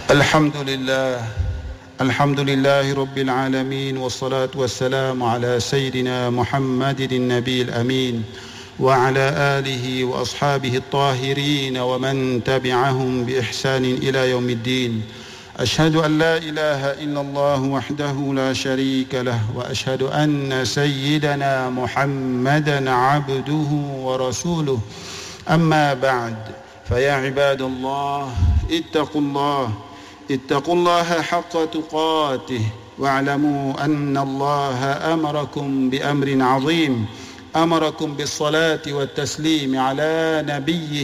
الحمد لله رب العالمين، والصلاة والسلام على سيدنا محمد النبي الأمين وعلى آله وأصحابه الطاهرين ومن تبعهم بإحسان إلى يوم الدين. أشهد أن لا إله إلا الله وحده لا شريك له، وأشهد أن سيدنا محمدًا عبده ورسوله. أما بعد، فيا عباد الله اتقوا الله حق تقاته، واعلموا أن الله أمركم بأمر عظيم، أمركم بالصلاة والتسليم على نبيه